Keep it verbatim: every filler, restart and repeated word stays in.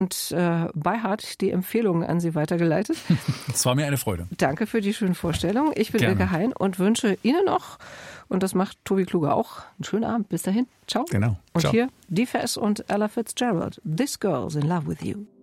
und äh, Beihard die Empfehlungen an Sie weitergeleitet. Es war mir eine Freude. Danke für die schöne Vorstellung. Ich bin Gerne. Ilke Hein und wünsche Ihnen noch, und das macht Tobi Kluge auch, einen schönen Abend. Bis dahin. Ciao. Genau. Und Ciao. hier D-Fess und Ella Fitzgerald. This Girl's in Love with You.